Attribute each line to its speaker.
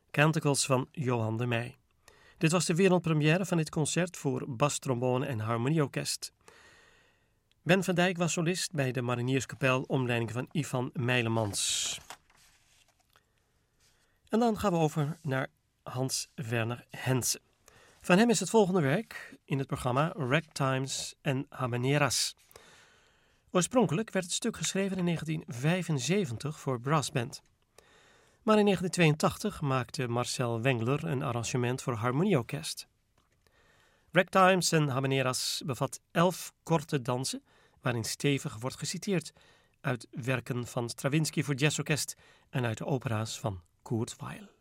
Speaker 1: Canticles van Johan de Meij. Dit was de wereldpremière van dit concert voor bastrombone en harmonieorkest. Ben van Dijk was solist bij de Marinierskapel onder leiding van Ivan Meilemans. En dan gaan we over naar Hans Werner Henze. Van hem is het volgende werk in het programma Ragtimes en Habaneras. Oorspronkelijk werd het stuk geschreven in 1975 voor brassband. Maar in 1982 maakte Marcel Wengler een arrangement voor harmonieorkest. Ragtimes en Habaneras bevat 11 korte dansen waarin stevig wordt geciteerd uit werken van Stravinsky voor jazzorkest en uit de opera's van Kurt Weill.